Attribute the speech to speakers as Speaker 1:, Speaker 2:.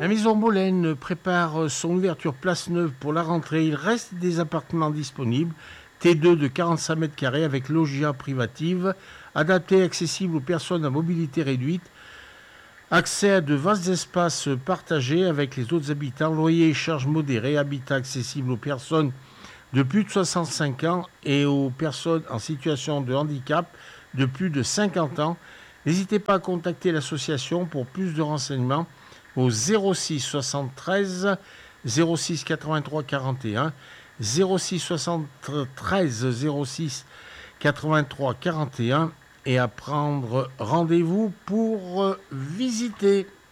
Speaker 1: La maison Bolène prépare son ouverture place neuve pour la rentrée. Il reste des appartements disponibles. T2 de 45 mètres carrés avec loggia privative, adapté et accessible aux personnes à mobilité réduite. Accès à de vastes espaces partagés avec les autres habitants. Loyer et charges modérées. Habitat accessible aux personnes de plus de 65 ans et aux personnes en situation de handicap de plus de 50 ans. N'hésitez pas à contacter l'association pour plus de renseignements au 06 73 06 83 41 06 73 06 83 41 et à prendre rendez-vous pour visiter.